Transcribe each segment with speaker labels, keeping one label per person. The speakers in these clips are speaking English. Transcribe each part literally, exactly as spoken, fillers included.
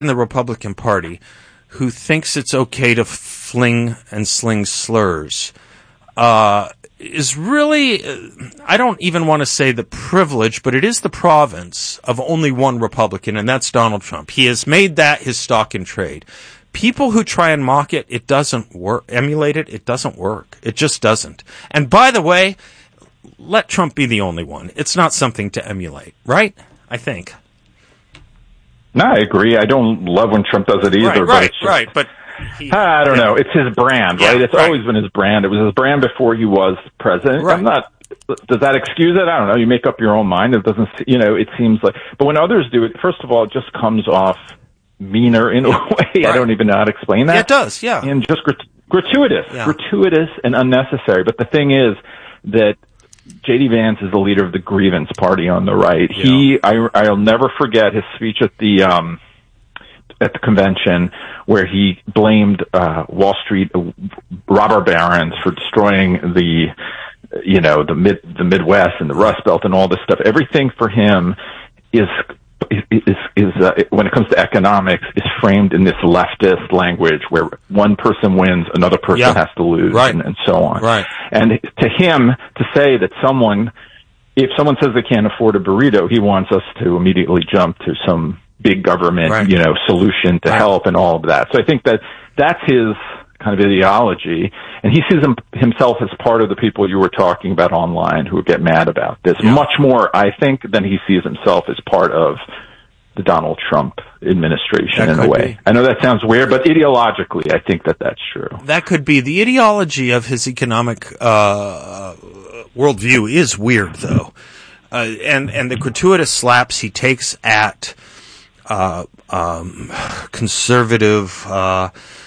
Speaker 1: in the Republican Party who thinks it's okay to fling and sling slurs uh, is really, uh, I don't even want to say the privilege, but it is the province of only one Republican, and that's Donald Trump. He has made that his stock in trade. People who try and mock it, it doesn't work. Emulate it, it doesn't work. It just doesn't. And by the way, let Trump be the only one. It's not something to emulate, right? I think.
Speaker 2: No, I agree. I don't love when Trump does it either.
Speaker 1: Right,
Speaker 2: but
Speaker 1: right,
Speaker 2: it's just,
Speaker 1: right. But he,
Speaker 2: I don't
Speaker 1: yeah.
Speaker 2: know. It's his brand, right?
Speaker 1: Yeah,
Speaker 2: it's
Speaker 1: right.
Speaker 2: always been his brand. It was his brand before he was president.
Speaker 1: Right.
Speaker 2: I'm not. Does that excuse it? I don't know. You make up your own mind. It doesn't. You know. It seems like. But when others do it, first of all, it just comes off meaner in a way.
Speaker 1: Right.
Speaker 2: I don't even know how to explain that.
Speaker 1: Yeah, it does. Yeah.
Speaker 2: And just grat- gratuitous,
Speaker 1: Yeah.
Speaker 2: gratuitous and unnecessary. But the thing is that J D Vance is the leader of the grievance party on the right.
Speaker 1: Yeah.
Speaker 2: He, I, I'll never forget his speech at the, um, at the convention where he blamed, uh, Wall Street uh, robber barons for destroying the, you know, the mid, the Midwest and the Rust Belt and all this stuff. Everything for him is, is, is, uh, when it comes to economics, is framed in this leftist language where one person wins, another person
Speaker 1: Yeah.
Speaker 2: has to lose,
Speaker 1: Right.
Speaker 2: and, and so on.
Speaker 1: Right.
Speaker 2: And to him, to say that someone, if someone says they can't afford a burrito, he wants us to immediately jump to some big government,
Speaker 1: Right.
Speaker 2: you know, solution to
Speaker 1: Right.
Speaker 2: help and all of that. So I think that that's his kind of ideology, and he sees him, himself as part of the people you were talking about online who get mad about this,
Speaker 1: Yeah.
Speaker 2: much more, I think, than he sees himself as part of the Donald Trump administration
Speaker 1: That
Speaker 2: in a
Speaker 1: could
Speaker 2: way.
Speaker 1: be.
Speaker 2: I know that sounds weird, but ideologically, I think that that's true.
Speaker 1: That could be. The ideology of his economic uh, worldview is weird, though. Uh, and, and the gratuitous slaps he takes at uh, um, conservative uh,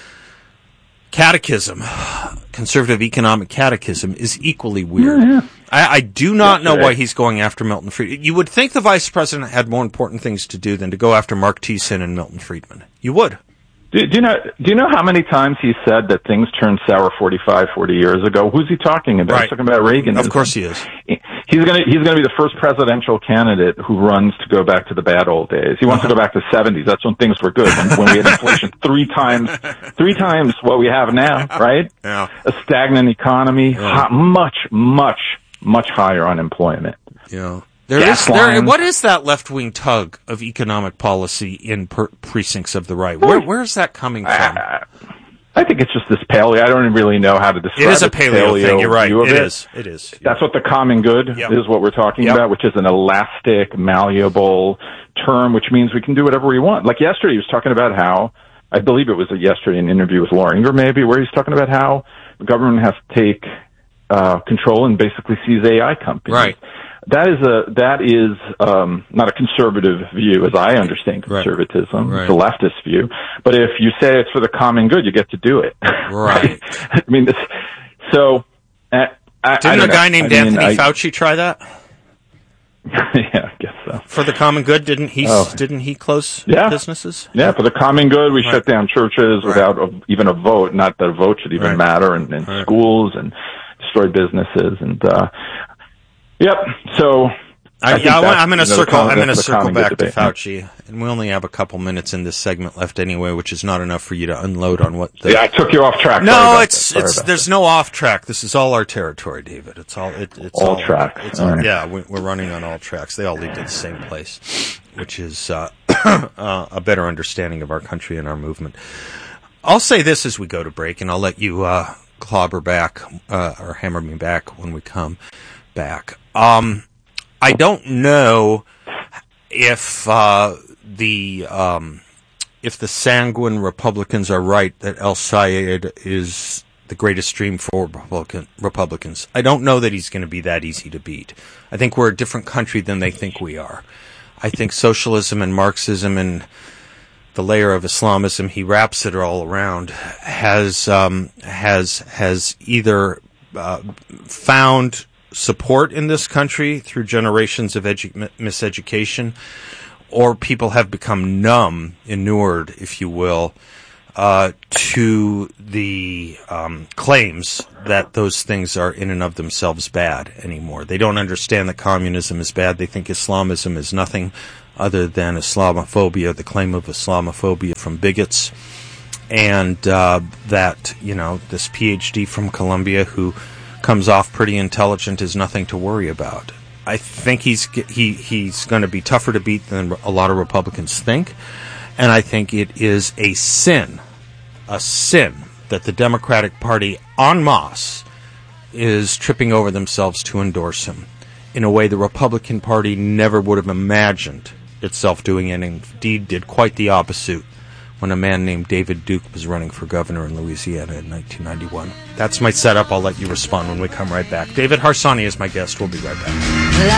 Speaker 1: catechism, conservative economic catechism, is equally weird.
Speaker 2: Yeah, yeah.
Speaker 1: I, I do not
Speaker 2: That's
Speaker 1: know
Speaker 2: right.
Speaker 1: why he's going after Milton Friedman. You would think the vice president had more important things to do than to go after Mark Thiessen and Milton Friedman. You would.
Speaker 2: Do, do you know? Do you know how many times he said that things turned sour forty-five, forty years ago? Who's he talking about?
Speaker 1: Right.
Speaker 2: He's talking about Reagan.
Speaker 1: Of course he is.
Speaker 2: He's going to he's going to be the first presidential candidate who runs to go back to the bad old days. He wants
Speaker 1: Uh-huh.
Speaker 2: to go back to the seventies. That's when things were good, when, when we had inflation three times three times what we have now, right?
Speaker 1: Yeah.
Speaker 2: A stagnant economy, hot, much, much, much higher unemployment.
Speaker 1: Yeah. There
Speaker 2: Gas
Speaker 1: is, there,
Speaker 2: lines.
Speaker 1: what is that left-wing tug of economic policy in per, precincts of the right? Where, where is that coming from?
Speaker 2: I, I think it's just this paleo. I don't really know how to describe
Speaker 1: It is a paleo, thing. You're right.
Speaker 2: view of
Speaker 1: It
Speaker 2: it
Speaker 1: is. It is.
Speaker 2: That's what the common good
Speaker 1: Yep.
Speaker 2: is what we're talking
Speaker 1: Yep.
Speaker 2: about, which is an elastic, malleable term, which means we can do whatever we want. Like yesterday, he was talking about how, I believe it was a yesterday an interview with Laura Ingraham maybe, where he's talking about how the government has to take uh, control and basically seize A I companies.
Speaker 1: Right.
Speaker 2: That is a that is um, not a conservative view, as I understand
Speaker 1: Right.
Speaker 2: conservatism.
Speaker 1: Right.
Speaker 2: It's a leftist view. But if you say it's for the common good, you get to do it.
Speaker 1: Right.
Speaker 2: I mean, this, so uh, I,
Speaker 1: Didn't
Speaker 2: I
Speaker 1: a
Speaker 2: don't
Speaker 1: guy
Speaker 2: know.
Speaker 1: named
Speaker 2: I mean,
Speaker 1: Anthony
Speaker 2: I-
Speaker 1: Fauci try that?
Speaker 2: yeah, I guess so.
Speaker 1: For the common good, didn't he,
Speaker 2: Oh.
Speaker 1: didn't he close
Speaker 2: Yeah.
Speaker 1: businesses?
Speaker 2: Yeah, for the common good, we
Speaker 1: Right.
Speaker 2: shut down churches
Speaker 1: Right.
Speaker 2: without a, even a vote. Not that a vote should even
Speaker 1: Right.
Speaker 2: matter, and, and
Speaker 1: Right.
Speaker 2: schools and destroy businesses. And uh, yep. So
Speaker 1: I,
Speaker 2: think
Speaker 1: yeah, I,
Speaker 2: that's,
Speaker 1: I'm going to
Speaker 2: you know, the
Speaker 1: circle.
Speaker 2: common-
Speaker 1: I'm going to
Speaker 2: that's the
Speaker 1: circle
Speaker 2: common good
Speaker 1: back to
Speaker 2: debate.
Speaker 1: Fauci, and we only have a couple minutes in this segment left anyway, which is not enough for you to unload on what. The,
Speaker 2: Yeah, I took you off track. Sorry
Speaker 1: no,
Speaker 2: about
Speaker 1: it's
Speaker 2: that. Sorry
Speaker 1: it's
Speaker 2: about
Speaker 1: there's no off track. This is all our territory, David. It's all it, it's
Speaker 2: All tracks.
Speaker 1: It's
Speaker 2: All
Speaker 1: all,
Speaker 2: right.
Speaker 1: yeah, we, we're running on all tracks. They all lead to the same place, which is uh, uh, a better understanding of our country and our movement. I'll say this as we go to break, and I'll let you uh, clobber back uh, or hammer me back when we come back. Um, I don't know if uh, the um, if the sanguine Republicans are right that El Sayed is the greatest dream for Republican, Republicans. I don't know that he's going to be that easy to beat. I think we're a different country than they think we are. I think socialism and Marxism and the layer of Islamism he wraps it all around has um, has has either uh, found support in this country through generations of edu- miseducation, or people have become numb, inured, if you will, uh, to the um, claims that those things are in and of themselves bad anymore. They don't understand that communism is bad. They think Islamism is nothing other than Islamophobia, the claim of Islamophobia from bigots, and uh, that, you know, this P H D from Columbia who comes off pretty intelligent is nothing to worry about. I think he's he he's going to be tougher to beat than a lot of Republicans think, and I think it is a sin, a sin that the Democratic Party en masse is tripping over themselves to endorse him in a way the Republican Party never would have imagined itself doing, and indeed did quite the opposite when a man named David Duke was running for governor in Louisiana in nineteen ninety-one. That's my setup. I'll let you respond when we come right back. David Harsanyi is my guest. We'll be right back.